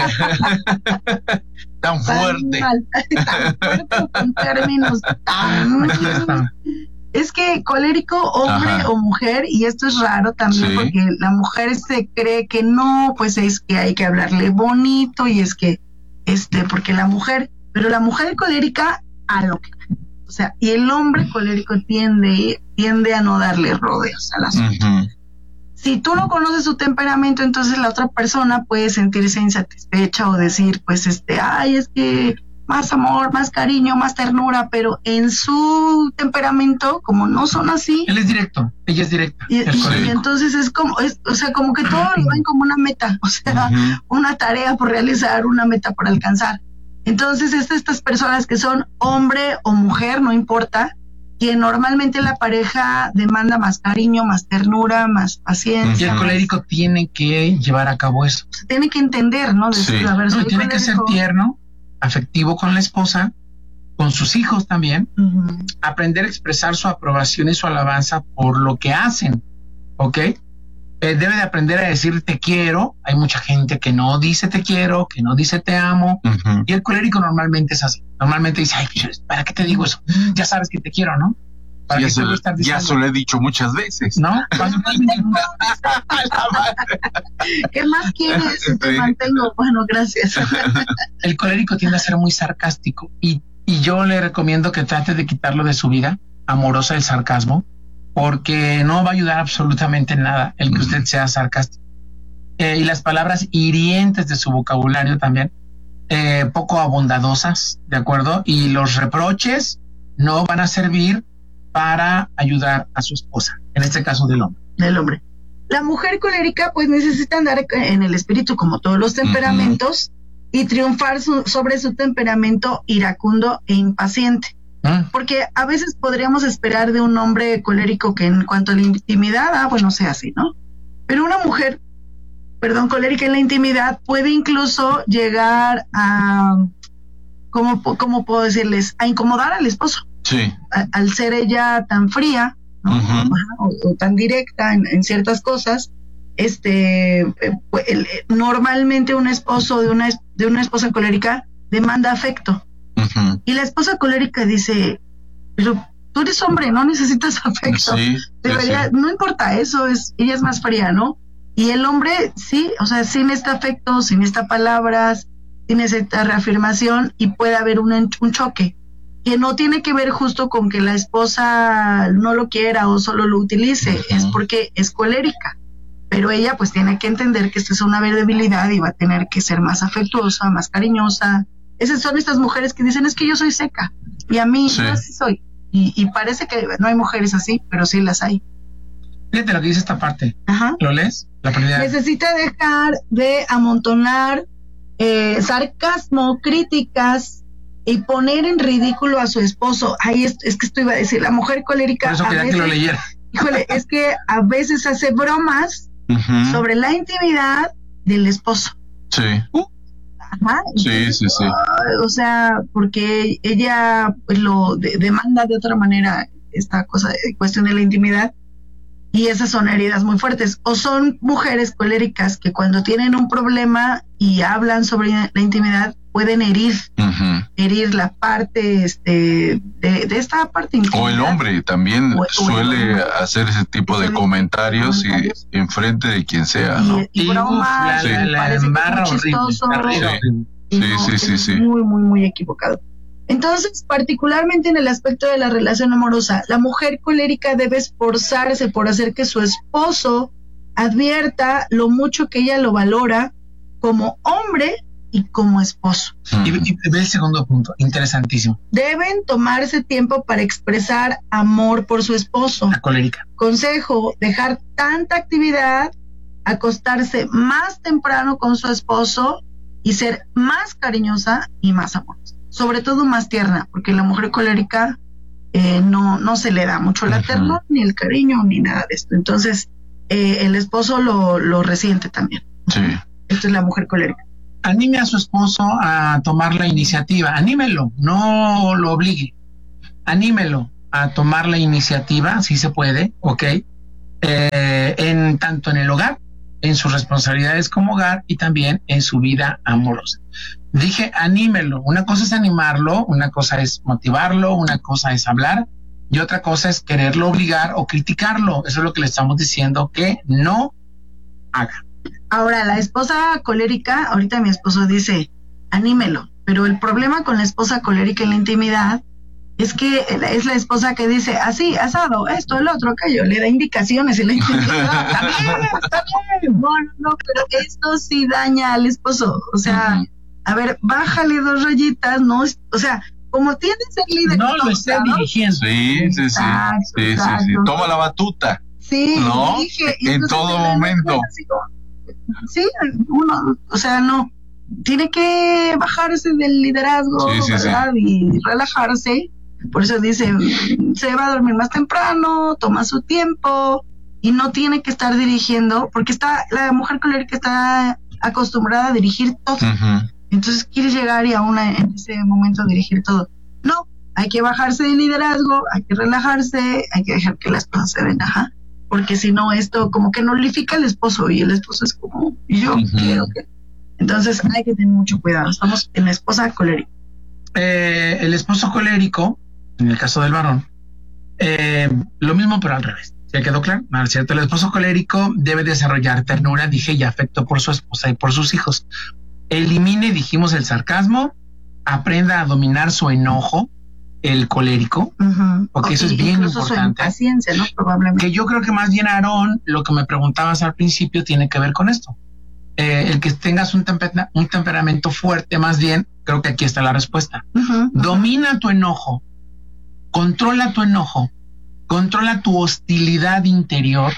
tan fuerte? Tan fuerte, con términos tan... Es que colérico, hombre o mujer, y esto es raro también porque la mujer se cree que no, pues es que hay que hablarle bonito y es que, porque la mujer colérica a lo que... O sea, y el hombre colérico tiende a no darle rodeos a las cosas. Si tú no conoces su temperamento, entonces la otra persona puede sentirse insatisfecha o decir, pues, es que más amor, más cariño, más ternura, pero en su temperamento, como no son así. Él es directo, ella es directa. Y entonces es como que todo lo ven como una meta, o sea, una tarea por realizar, una meta por alcanzar. Entonces, estas personas que son hombre o mujer, no importa, que normalmente la pareja demanda más cariño, más ternura, más paciencia. Y el colérico tiene que llevar a cabo eso. Se tiene que entender, ¿no? Tiene que ser tierno, afectivo con la esposa, con sus hijos también, aprender a expresar su aprobación y su alabanza por lo que hacen, ¿ok? Debe de aprender a decir te quiero. Hay mucha gente que no dice te quiero, que no dice te amo, y el colérico normalmente es así. Normalmente dice, ay, ¿para qué te digo eso? Ya sabes que te quiero, ¿no? Ya se lo he dicho muchas veces. ¿No? ¿Qué más quieres? Te mantengo. Bueno, gracias. El colérico tiende a ser muy sarcástico y yo le recomiendo que trate de quitarlo de su vida amorosa, el sarcasmo, porque no va a ayudar absolutamente en nada el que usted sea sarcástico. Y las palabras hirientes de su vocabulario también, poco abondadosas, ¿de acuerdo? Y los reproches no van a servir para ayudar a su esposa, en este caso del hombre. La mujer colérica pues necesita andar en el espíritu como todos los temperamentos y triunfar sobre su temperamento iracundo e impaciente. Porque a veces podríamos esperar de un hombre colérico que en cuanto a la intimidad, sea así, ¿no? Pero una mujer, colérica en la intimidad puede incluso llegar a, ¿cómo puedo decirles? A incomodar al esposo. Sí. Al ser ella tan fría, ¿no? O tan directa en ciertas cosas, normalmente un esposo de una esposa colérica demanda afecto. Y la esposa colérica dice, pero tú eres hombre, no necesitas afecto. No importa, ella es más fría, ¿no? Y el hombre sí necesita afecto, sí necesita palabras, sí necesita reafirmación y puede haber un choque que no tiene que ver justo con que la esposa no lo quiera o solo lo utilice, es porque es colérica. Pero ella pues tiene que entender que esto es una debilidad y va a tener que ser más afectuosa, más cariñosa. Esas son estas mujeres que dicen, es que yo soy seca, y a mí yo así soy. Y parece que no hay mujeres así, pero sí las hay. Fíjate lo que dice esta parte. ¿Lo lees? Necesita dejar de amontonar sarcasmo, críticas y poner en ridículo a su esposo. Es que esto iba a decir, la mujer colérica... Por eso quería que lo leyera. Híjole, es que a veces hace bromas sobre la intimidad del esposo. Sí. Sí. O sea, porque ella pues, lo demanda de otra manera esta cuestión de la intimidad, y esas son heridas muy fuertes. O son mujeres coléricas que cuando tienen un problema y hablan sobre la intimidad pueden herir la parte de esta parte intimidad. O el hombre también suele hacer ese tipo de comentarios y enfrente de quien sea, ¿no? Y bromas, la embarra horrible. Sí. Muy, muy, muy equivocado. Entonces, particularmente en el aspecto de la relación amorosa, la mujer colérica debe esforzarse por hacer que su esposo advierta lo mucho que ella lo valora como hombre y como esposo. Y ve el segundo punto, interesantísimo. Deben tomarse tiempo para expresar amor por su esposo. La colérica. Consejo, dejar tanta actividad, acostarse más temprano con su esposo y ser más cariñosa y más amorosa. Sobre todo más tierna, porque la mujer colérica no se le da mucho la ternura, ni el cariño, ni nada de esto. Entonces, el esposo lo resiente también. Sí. Esto es la mujer colérica. Anime a su esposo a tomar la iniciativa. Anímelo, no lo obligue. Anímelo a tomar la iniciativa, si se puede, ¿ok? Tanto en el hogar, en sus responsabilidades como hogar y también en su vida amorosa. Dije anímelo. Una cosa es animarlo, una cosa es motivarlo, una cosa es hablar y otra cosa es quererlo obligar o criticarlo. Eso es lo que le estamos diciendo que no haga. Ahora, la esposa colérica, ahorita mi esposo dice, anímelo, pero el problema con la esposa colérica en la intimidad es que es la esposa que dice, así, asado, esto, el otro, aquello, le da indicaciones en la intimidad. Está bien. No, pero esto sí daña al esposo. O sea, a ver, bájale 2 rayitas, ¿no? O sea, como tiene que ser líder. No lo esté dirigiendo. Sí. Exacto. Toma la batuta. Sí, ¿no? dirige, En todo momento. Sí, uno, o sea, no, tiene que bajarse del liderazgo, ¿verdad? Y relajarse. Por eso dice, se va a dormir más temprano, toma su tiempo y no tiene que estar dirigiendo, porque la mujer colérica está acostumbrada a dirigir todo. Entonces quiere llegar y aún en ese momento dirigir todo. No, hay que bajarse del liderazgo, hay que relajarse, hay que dejar que las cosas se den, porque si no esto como que nulifica al esposo y el esposo es como, yo quiero que... Entonces hay que tener mucho cuidado, estamos en la esposa colérica. El esposo colérico, en el caso del varón, lo mismo pero al revés. ¿Se quedó claro? No, es cierto. El esposo colérico debe desarrollar ternura, dije, y afecto por su esposa y por sus hijos. Elimine, dijimos, el sarcasmo, aprenda a dominar su enojo, el colérico, porque eso es bien importante. Paciencia, ¿no? Probablemente. Que yo creo que más bien, Aarón, lo que me preguntabas al principio tiene que ver con esto. El que tengas un temperamento fuerte, más bien, creo que aquí está la respuesta. Domina tu enojo, controla tu hostilidad interior.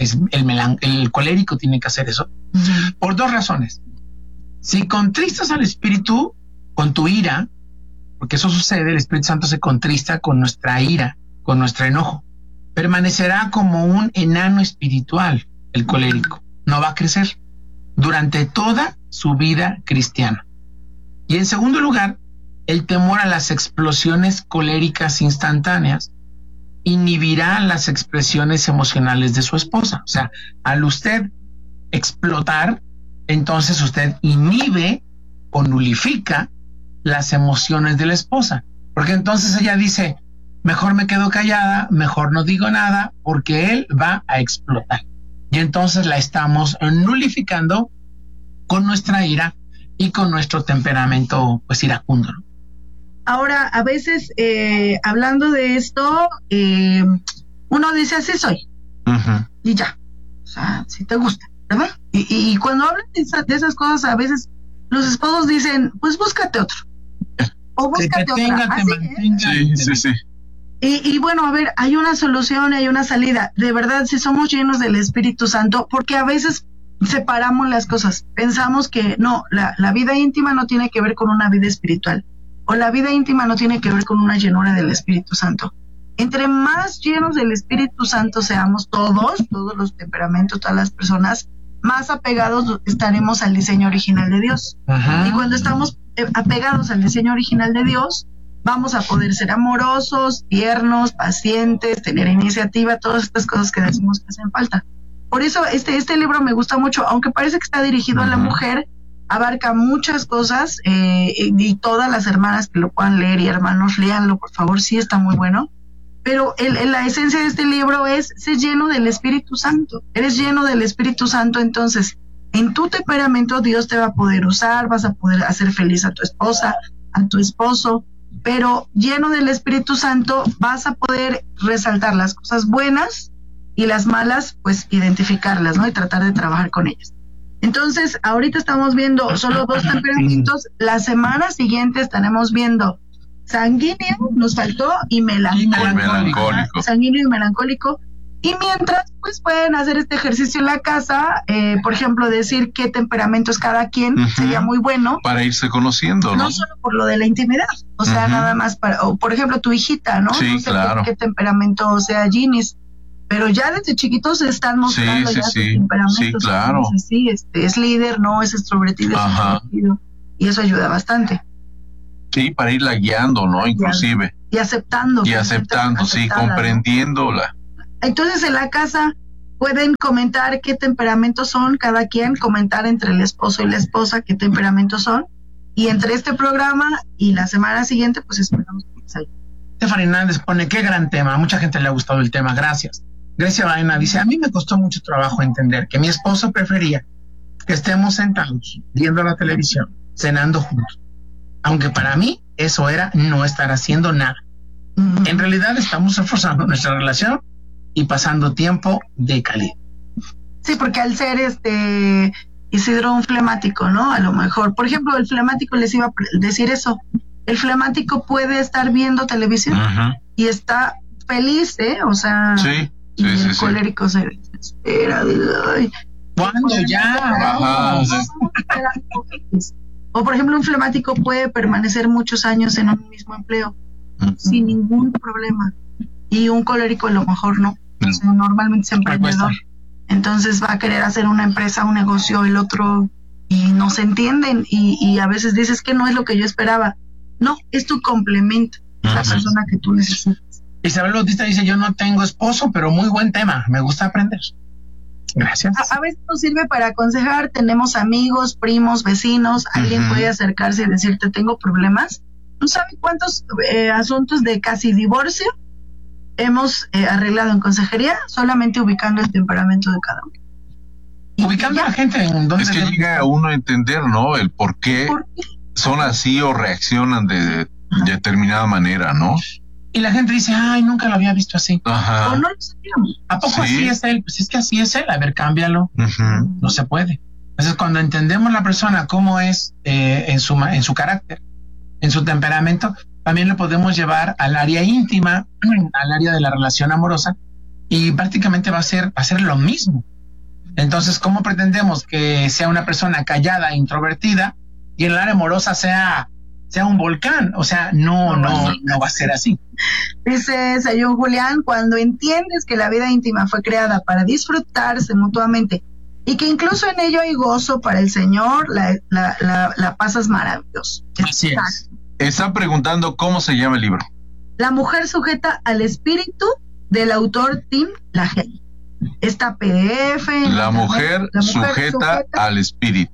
El colérico tiene que hacer eso por 2 razones. Si contristas al espíritu con tu ira, porque eso sucede, el Espíritu Santo se contrista con nuestra ira, con nuestro enojo, permanecerá como un enano espiritual, el colérico, no va a crecer durante toda su vida cristiana. Y en segundo lugar, el temor a las explosiones coléricas instantáneas inhibirá las expresiones emocionales de su esposa. O sea, al usted explotar, entonces usted inhibe o nulifica las emociones de la esposa, porque entonces ella dice, mejor me quedo callada, mejor no digo nada, porque él va a explotar. Y entonces la estamos nulificando con nuestra ira y con nuestro temperamento, pues, iracundo, ¿no? Ahora, a veces, hablando de esto, uno dice, así soy, y ya, o sea, si te gusta, ¿verdad? Y cuando hablan de esas cosas, a veces los esposos dicen, pues búscate otro, o búscate otra. Sí. Y bueno, a ver, hay una solución y hay una salida. De verdad, si somos llenos del Espíritu Santo, porque a veces separamos las cosas. Pensamos que no, la vida íntima no tiene que ver con una vida espiritual, o la vida íntima no tiene que ver con una llenura del Espíritu Santo. Entre más llenos del Espíritu Santo seamos todos los temperamentos, todas las personas, más apegados estaremos al diseño original de Dios. Y cuando estamos apegados al diseño original de Dios, vamos a poder ser amorosos, tiernos, pacientes, tener iniciativa, todas estas cosas que decimos que hacen falta. Por eso este libro me gusta mucho, aunque parece que está dirigido a la mujer, abarca muchas cosas, y todas las hermanas que lo puedan leer y hermanos, léanlo, por favor, sí está muy bueno. Pero la esencia de este libro es ser lleno del Espíritu Santo. Eres lleno del Espíritu Santo, entonces en tu temperamento Dios te va a poder usar, vas a poder hacer feliz a tu esposa, a tu esposo, pero lleno del Espíritu Santo vas a poder resaltar las cosas buenas y las malas, pues identificarlas, ¿no? Y tratar de trabajar con ellas. Entonces, ahorita estamos viendo solo 2 temperamentos. La semana siguiente estaremos viendo sanguíneo, nos faltó, y melancólico. Sanguíneo y melancólico. Y mientras, pues pueden hacer este ejercicio en la casa, por ejemplo, decir qué temperamento es cada quien, sería muy bueno. Para irse conociendo, ¿no? No solo por lo de la intimidad, o sea, nada más para, o por ejemplo, tu hijita, ¿no? Sí, no sé claro. qué temperamento sea Ginis. pero ya desde chiquitos se están mostrando sus temperamentos. Sí, claro. Sí, es líder, no es extrovertido, es introvertido, y eso ayuda bastante. Sí, para irla guiando, ¿no? Inclusive. Y aceptando. Y aceptando, sí, comprendiéndola. Entonces en la casa pueden comentar qué temperamentos son, cada quien comentar entre el esposo y la esposa qué temperamentos son, y entre este programa y la semana siguiente pues esperamos que les ayude. Estefan Hernández pone, qué gran tema, a mucha gente le ha gustado el tema, gracias. Grecia Baena dice, a mí me costó mucho trabajo entender que mi esposo prefería que estemos sentados viendo la televisión, cenando juntos, aunque para mí eso era no estar haciendo nada. En realidad estamos reforzando nuestra relación y pasando tiempo de calidad. Sí, porque al ser Isidro un flemático, ¿no? A lo mejor, por ejemplo, el flemático les iba a decir eso. El flemático puede estar viendo televisión y está feliz, o sea, y el colérico se espera. ¿Cuándo ya? O por ejemplo, un flemático puede permanecer muchos años en un mismo empleo sin ningún problema, y un colérico a lo mejor no. O sea, normalmente es emprendedor, entonces va a querer hacer una empresa, un negocio, el otro, y no se entienden, y a veces dices que no es lo que yo esperaba. No, es tu complemento, la persona que tú necesitas. Isabel Bautista dice, yo no tengo esposo, pero muy buen tema, me gusta aprender. Gracias. A veces nos sirve para aconsejar, tenemos amigos, primos, vecinos, alguien puede acercarse y decirte, tengo problemas. ¿No sabe cuántos asuntos de casi divorcio hemos arreglado en consejería solamente ubicando el temperamento de cada uno? Ubicando a la gente en donde... Es que llega uno a entender, ¿no? El por qué son así o reaccionan de determinada manera, ¿no? Y la gente dice, ay, nunca lo había visto así. O no lo sabíamos. ¿A poco así es él? Pues es que así es él, a ver, cámbialo. No se puede. Entonces, cuando entendemos la persona cómo es en su carácter, en su temperamento, también lo podemos llevar al área íntima, al área de la relación amorosa, y prácticamente va a ser lo mismo. Entonces, ¿cómo pretendemos que sea una persona callada, introvertida, y en el área amorosa sea un volcán? O sea, no va a ser así. Dice Sayón Julián, cuando entiendes que la vida íntima fue creada para disfrutarse mutuamente y que incluso en ello hay gozo para el Señor, la pasas maravilloso. Así es. Están preguntando cómo se llama el libro. La mujer sujeta al espíritu, del autor Tim LaHaye. Esta PDF. La mujer sujeta al espíritu.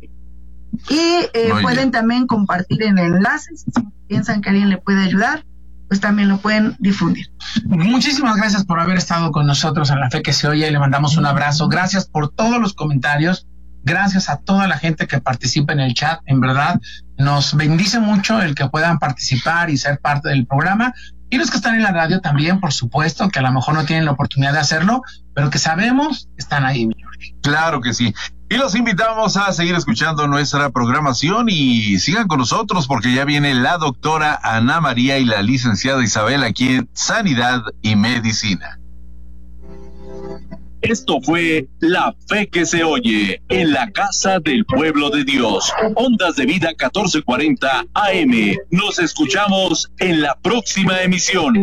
Y pueden también compartir en enlaces. Si piensan que alguien le puede ayudar, pues también lo pueden difundir. Muchísimas gracias por haber estado con nosotros en La Fe que se Oye. Le mandamos un abrazo. Gracias por todos los comentarios. Gracias a toda la gente que participa en el chat. En verdad, nos bendice mucho el que puedan participar y ser parte del programa. Y los que están en la radio también, por supuesto, que a lo mejor no tienen la oportunidad de hacerlo, pero que sabemos que están ahí, mi Jorge. Claro que sí. Y los invitamos a seguir escuchando nuestra programación y sigan con nosotros porque ya viene la doctora Ana María y la licenciada Isabel aquí en Sanidad y Medicina. Esto fue La Fe que se Oye en la Casa del Pueblo de Dios. Ondas de Vida 1440 AM. Nos escuchamos en la próxima emisión.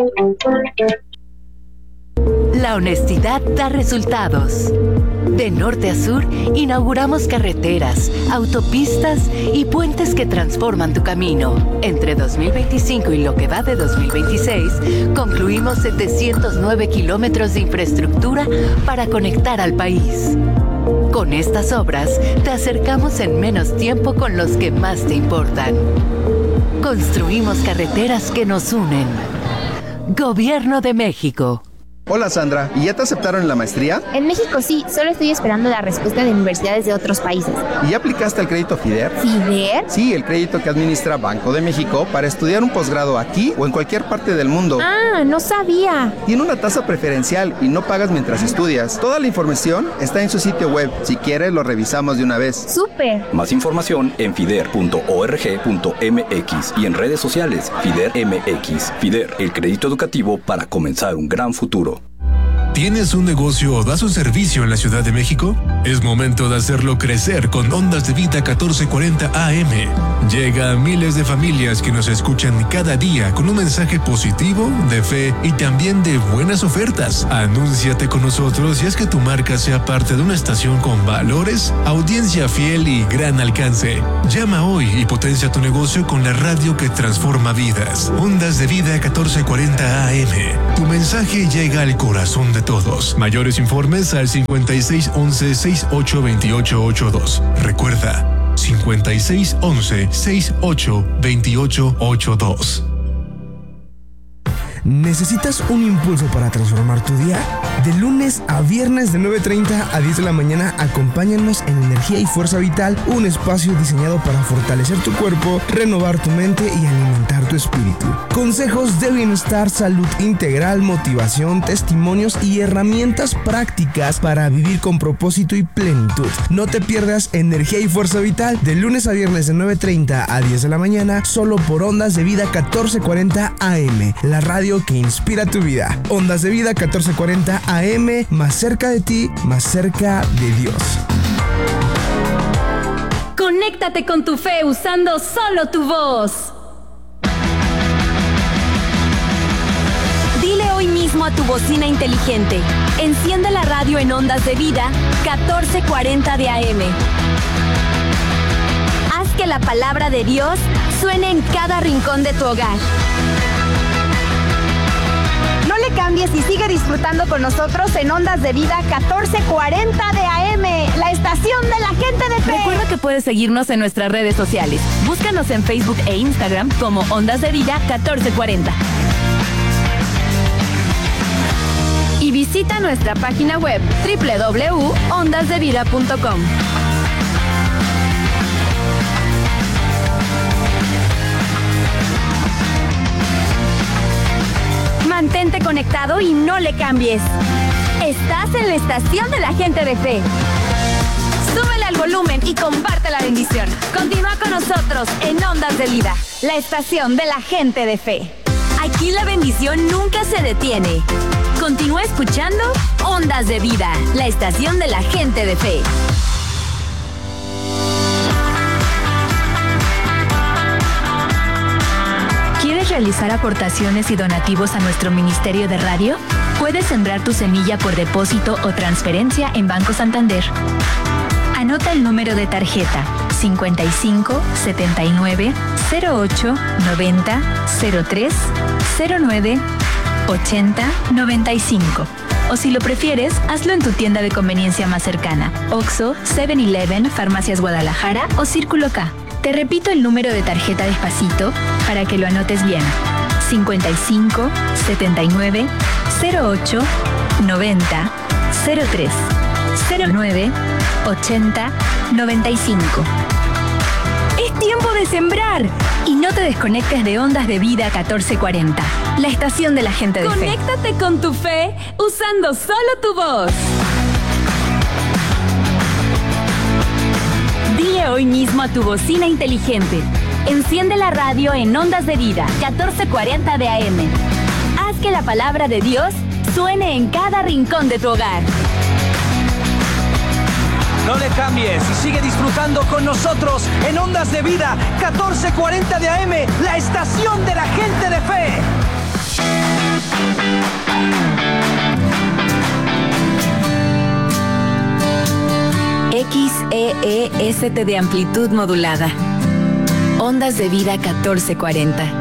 La honestidad da resultados. De norte a sur, inauguramos carreteras, autopistas y puentes que transforman tu camino. Entre 2025 y lo que va de 2026, concluimos 709 kilómetros de infraestructura para conectar al país. Con estas obras, te acercamos en menos tiempo con los que más te importan. Construimos carreteras que nos unen. Gobierno de México. Hola Sandra, ¿y ya te aceptaron en la maestría? En México sí, solo estoy esperando la respuesta de universidades de otros países. ¿Y ya aplicaste al crédito FIDER? ¿FIDER? Sí, el crédito que administra Banco de México para estudiar un posgrado aquí o en cualquier parte del mundo. Ah, no sabía. Tiene una tasa preferencial y no pagas mientras estudias. Toda la información está en su sitio web. Si quieres, lo revisamos de una vez. ¡Súper! Más información en fider.org.mx y en redes sociales FIDER MX. FIDER, el crédito educativo para comenzar un gran futuro. ¿Tienes un negocio o das un servicio en la Ciudad de México? Es momento de hacerlo crecer con Ondas de Vida 1440 AM. Llega a miles de familias que nos escuchan cada día con un mensaje positivo, de fe y también de buenas ofertas. Anúnciate con nosotros y haz que tu marca sea parte de una estación con valores, audiencia fiel y gran alcance. Llama hoy y potencia tu negocio con la radio que transforma vidas. Ondas de Vida 1440 AM. Tu mensaje llega al corazón de todos. Mayores informes al 5611-682882. Recuerda, 5611-682882. ¿Necesitas un impulso para transformar tu día? De lunes a viernes de 9:30 a 10 de la mañana, acompáñanos en Energía y Fuerza Vital, un espacio diseñado para fortalecer tu cuerpo, renovar tu mente y alimentar tu espíritu. Consejos de bienestar, salud integral, motivación, testimonios y herramientas prácticas para vivir con propósito y plenitud. No te pierdas Energía y Fuerza Vital de lunes a viernes de 9:30 a 10 de la mañana, solo por Ondas de Vida 1440 AM, la radio que inspira tu vida. Ondas de Vida 1440 AM, más cerca de ti, más cerca de Dios. Conéctate con tu fe usando solo tu voz. Dile hoy mismo a tu bocina inteligente: enciende la radio en Ondas de Vida 1440 de AM. Haz que la palabra de Dios suene en cada rincón de tu hogar. No le cambies y sigue disfrutando con nosotros en Ondas de Vida 1440 de AM, la estación de la gente de fe. Recuerda que puedes seguirnos en nuestras redes sociales. Búscanos en Facebook e Instagram como Ondas de Vida 1440. Y visita nuestra página web www.ondasdevida.com. Mantente conectado y no le cambies. Estás en la estación de la gente de fe. Súbele al volumen y comparte la bendición. Continúa con nosotros en Ondas de Vida, la estación de la gente de fe. Aquí la bendición nunca se detiene. Continúa escuchando Ondas de Vida, la estación de la gente de fe. ¿Quieres realizar aportaciones y donativos a nuestro Ministerio de Radio? Puedes sembrar tu semilla por depósito o transferencia en Banco Santander. Anota el número de tarjeta 55 79 08 90 03 09 80 95. O si lo prefieres, hazlo en tu tienda de conveniencia más cercana: Oxxo, 7-Eleven, Farmacias Guadalajara o Círculo K. Te repito el número de tarjeta despacito para que lo anotes bien: 55 79 08 90 03 09 80 95. Es tiempo de sembrar y no te desconectes de Ondas de Vida 1440, la estación de la gente de fe. Conéctate con tu fe usando solo tu voz. Dile hoy mismo a tu bocina inteligente: enciende la radio en Ondas de Vida 1440 de AM. Haz que la palabra de Dios suene en cada rincón de tu hogar. No le cambies y sigue disfrutando con nosotros en Ondas de Vida 1440 de AM, la estación de la gente de fe. XEEST de amplitud modulada. Ondas de Vida 1440.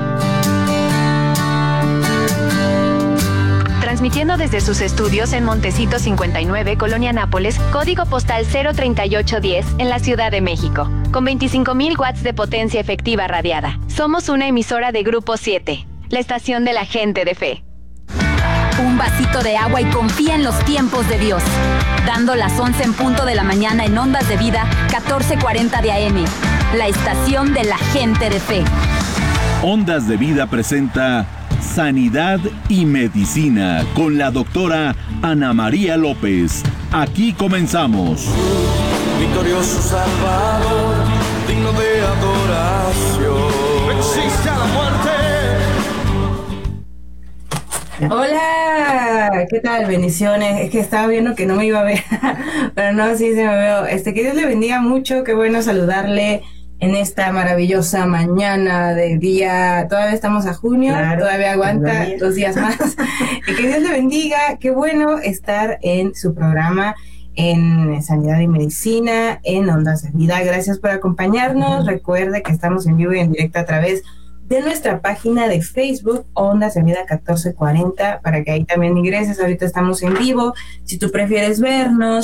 Transmitiendo desde sus estudios en Montecito 59, Colonia Nápoles, código postal 03810 en la Ciudad de México, con 25,000 watts de potencia efectiva radiada. Somos una emisora de Grupo 7, la estación de la gente de fe. Un vasito de agua y confía en los tiempos de Dios. Dando las 11 en punto de la mañana en Ondas de Vida 1440 de AM, la estación de la gente de fe. Ondas de Vida presenta Sanidad y Medicina con la doctora Ana María López. Aquí comenzamos. Victorioso Salvador, digno de adoración. No existe la muerte. Hola, ¿qué tal? Bendiciones. Es que estaba viendo que no me iba a ver, pero no, sí se me veo. Que Dios le bendiga mucho, qué bueno saludarle en esta maravillosa mañana de día. Todavía estamos a junio, claro, todavía aguanta 2 días más. Que Dios le bendiga, qué bueno estar en su programa en Sanidad y Medicina, en Ondas de Vida. Gracias por acompañarnos. Recuerde que estamos en vivo y en directo a través de nuestra página de Facebook, Ondas de Vida 1440, para que ahí también ingreses. Ahorita estamos en vivo. Si tú prefieres vernos